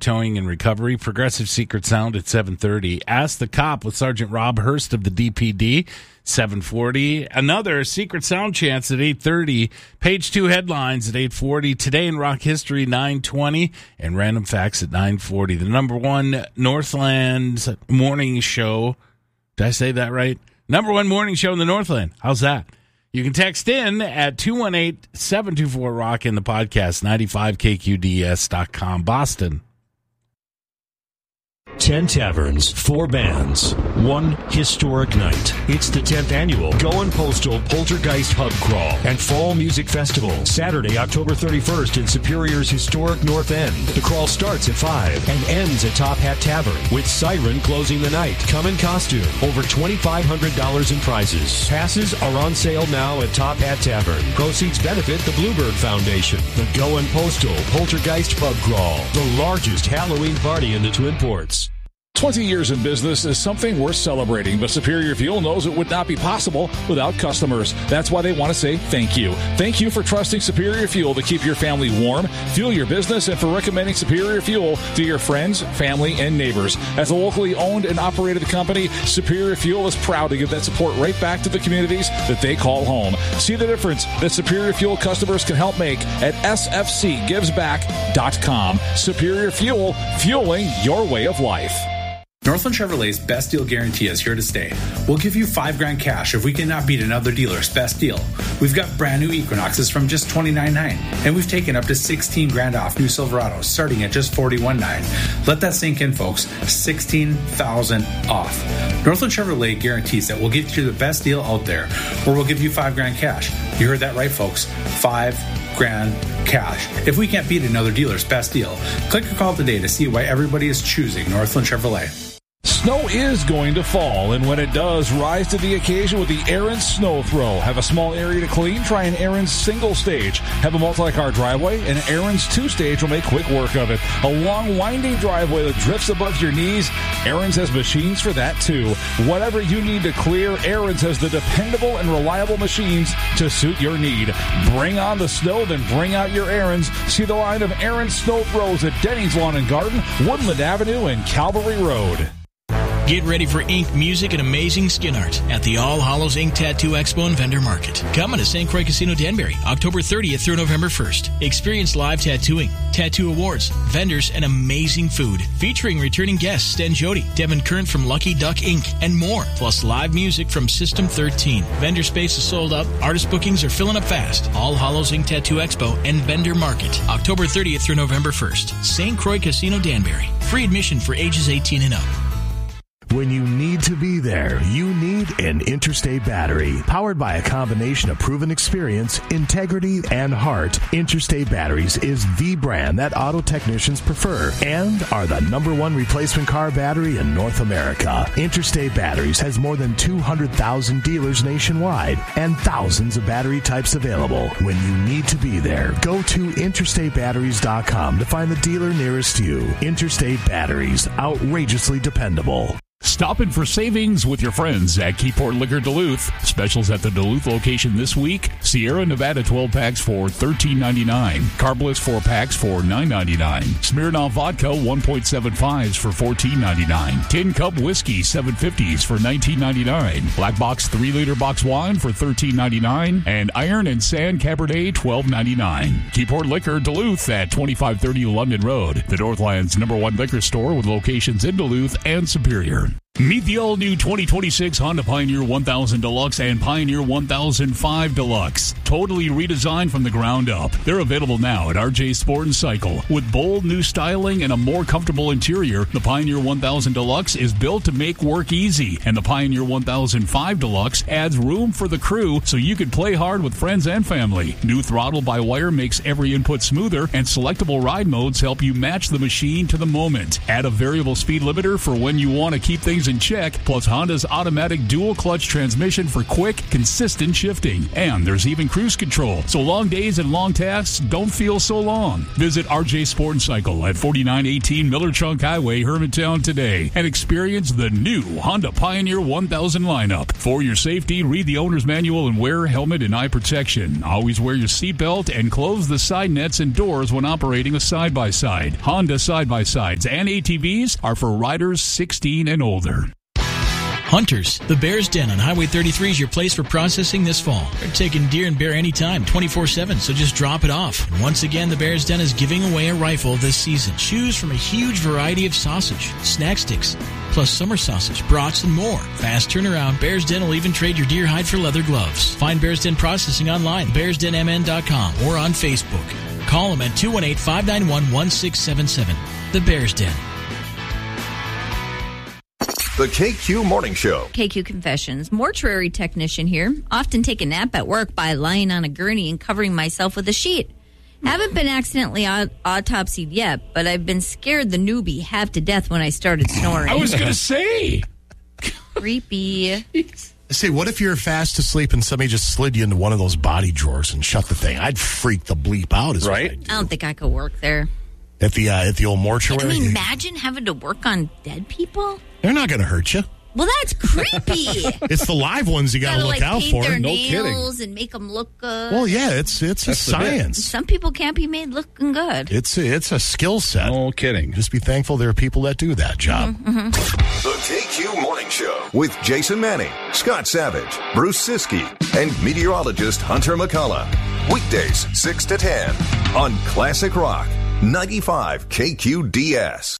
Towing and Recovery. Progressive Secret Sound at 7:30. Ask the Cop with Sergeant Rob Hurst of the DPD, 7:40. Another Secret Sound chance at 8:30. Page 2 headlines at 8:40. Today in Rock History, 9:20. And Random Facts at 9:40. The number one Northland morning show. Did I say that right? Number one morning show in the Northland. How's that? You can text in at 218-724-ROCK in the podcast, 95KQDS.com, Boston. 10 taverns, 4 bands, 1 historic night. It's the 10th annual Goin' Postal Poltergeist Pub Crawl and Fall Music Festival, Saturday, October 31st in Superior's historic North End. The crawl starts at 5 and ends at Top Hat Tavern, with Siren closing the night. Come in costume. Over $2,500 in prizes. Passes are on sale now at Top Hat Tavern. Proceeds benefit the Bluebird Foundation. The Goin' Postal Poltergeist Pub Crawl, the largest Halloween party in the Twin Ports. 20 years in business is something worth celebrating, but Superior Fuel knows it would not be possible without customers. That's why they want to say thank you. Thank you for trusting Superior Fuel to keep your family warm, fuel your business, and for recommending Superior Fuel to your friends, family, and neighbors. As a locally owned and operated company, Superior Fuel is proud to give that support right back to the communities that they call home. See the difference that Superior Fuel customers can help make at sfcgivesback.com. Superior Fuel, fueling your way of life. Northland Chevrolet's best deal guarantee is here to stay. We'll give you $5,000 cash if we cannot beat another dealer's best deal. We've got brand new Equinoxes from just $29,900, and we've taken up to $16,000 off new Silverados starting at just $41,900. Let that sink in, folks. $16,000 off. Northland Chevrolet guarantees that we'll get you the best deal out there, or we'll give you $5,000 cash. You heard that right, folks. $5,000 cash if we can't beat another dealer's best deal. Click or call today to see why everybody is choosing Northland Chevrolet. Snow is going to fall, and when it does, rise to the occasion with the Aaron's Snow Throw. Have a small area to clean? Try an Aaron's single stage. Have a multi-car driveway? An Aaron's 2-stage will make quick work of it. A long, winding driveway that drifts above your knees? Aaron's has machines for that, too. Whatever you need to clear, Aaron's has the dependable and reliable machines to suit your need. Bring on the snow, then bring out your Aaron's. See the line of Aaron's Snow Throws at Denny's Lawn and Garden, Woodland Avenue, and Calvary Road. Get ready for ink, music, and amazing skin art at the All Hallows Ink Tattoo Expo and Vendor Market. Coming to St. Croix Casino Danbury, October 30th through November 1st. Experience live tattooing, tattoo awards, vendors, and amazing food. Featuring returning guests Sten Jody, Devin Current from Lucky Duck Inc., and more. Plus live music from System 13. Vendor space is sold out. Artist bookings are filling up fast. All Hallows Ink Tattoo Expo and Vendor Market, October 30th through November 1st. St. Croix Casino Danbury. Free admission for ages 18 and up. When you need to be there, you need an Interstate battery. Powered by a combination of proven experience, integrity, and heart, Interstate Batteries is the brand that auto technicians prefer and are the #1 replacement car battery in North America. Interstate Batteries has more than 200,000 dealers nationwide and thousands of battery types available. When you need to be there, go to interstatebatteries.com to find the dealer nearest you. Interstate Batteries, outrageously dependable. Stop in for savings with your friends at Keyport Liquor Duluth. Specials at the Duluth location this week. Sierra Nevada 12 packs for $13.99. Carbliss 4 packs for $9.99. Smirnoff Vodka 1.75s for $14.99. Tin Cup Whiskey 750s for $19.99. Black Box 3-liter box wine for $13.99. And Iron and Sand Cabernet $12.99. Keyport Liquor Duluth at 2530 London Road. The Northland's #1 liquor store with locations in Duluth and Superior. Meet the all-new 2026 Honda Pioneer 1000 Deluxe and Pioneer 1005 Deluxe. Totally redesigned from the ground up. They're available now at RJ Sport & Cycle. With bold new styling and a more comfortable interior, the Pioneer 1000 Deluxe is built to make work easy, and the Pioneer 1005 Deluxe adds room for the crew so you can play hard with friends and family. New throttle-by-wire makes every input smoother, and selectable ride modes help you match the machine to the moment. Add a variable speed limiter for when you want to keep things tires in check, plus Honda's automatic dual-clutch transmission for quick, consistent shifting. And there's even cruise control, so long days and long tasks don't feel so long. Visit RJ Sport and Cycle at 4918 Miller Trunk Highway, Hermantown today, and experience the new Honda Pioneer 1000 lineup. For your safety, read the owner's manual and wear helmet and eye protection. Always wear your seatbelt and close the side nets and doors when operating a side-by-side. Honda side-by-sides and ATVs are for riders 16 and older. Hunters, the Bear's Den on Highway 33 is your place for processing this fall. They're taking deer and bear anytime, 24/7, so just drop it off. And once again, the Bear's Den is giving away a rifle this season. Choose from a huge variety of sausage, snack sticks, plus summer sausage, brats, and more. Fast turnaround, Bear's Den will even trade your deer hide for leather gloves. Find Bear's Den Processing online, bearsdenmn.com, or on Facebook. Call them at 218-591-1677. The Bear's Den. The KQ Morning Show. KQ Confessions. Mortuary technician here. Often take a nap at work by lying on a gurney and covering myself with a sheet. Haven't been accidentally autopsied yet, but I've been scared the newbie half to death when I started snoring. I was going to say. Creepy. I say, what if you're fast asleep and somebody just slid you into one of those body drawers and shut the thing? I'd freak the bleep out. Right? I don't think I could work there. At the old mortuary? I mean, imagine having to work on dead people. They're not going to hurt you. Well, that's creepy. It's the live ones you got to look out for. Their No nails kidding. And make them look good. Well, yeah, it's a science. Some people can't be made looking good. It's a skill set. No kidding. Just be thankful there are people that do that job. The KQ Morning Show with Jason Manning, Scott Savage, Bruce Siskey, and meteorologist Hunter McCullough. Weekdays 6 to 10 on Classic Rock 95 KQDS.